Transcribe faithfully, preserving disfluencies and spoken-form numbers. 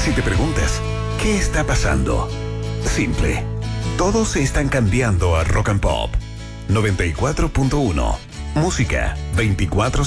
Si te preguntas, ¿qué está pasando? Simple. Todos están cambiando a Rock and Pop. noventa y cuatro punto uno. Música veinticuatro